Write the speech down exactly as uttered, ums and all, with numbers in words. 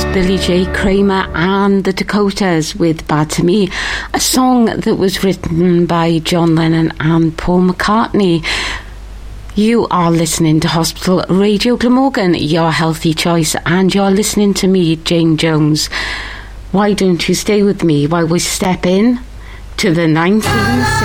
Billy J. Kramer and the Dakotas with Bad to Me, a song that was written by John Lennon and Paul McCartney. You are listening to Hospital Radio Glamorgan, your healthy choice, and you're listening to me, Jane Jones. Why don't you stay with me while we step in to the nineteen sixties?